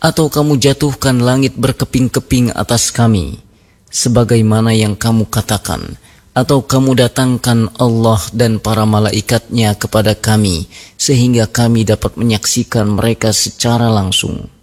Atau kamu jatuhkan langit berkeping-keping atas kami, sebagaimana yang kamu katakan, atau kamu datangkan Allah dan para malaikatnya kepada kami, sehingga kami dapat menyaksikan mereka secara langsung.